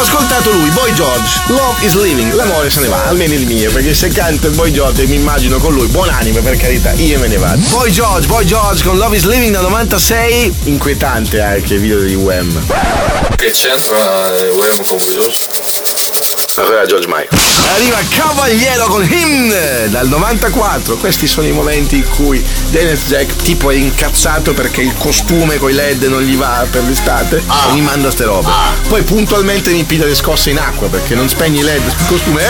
ascoltato lui, Boy George, Love is Living, l'amore se ne va, almeno il mio, perché se canta Boy George mi immagino con lui, buonanime per carità, io me ne vado. Boy George con Love is Living dal 96, inquietante anche il video di Wham. Che c'entra Wham con Blues? Allora George Michael. Arriva Cavaliero con Him dal 94. Questi sono i momenti in cui Dennis Jack tipo è incazzato perché il costume coi LED non gli va per l'estate e mi manda ste robe. Poi puntualmente mi piglia le scosse in acqua perché non spegni i LED sul costume.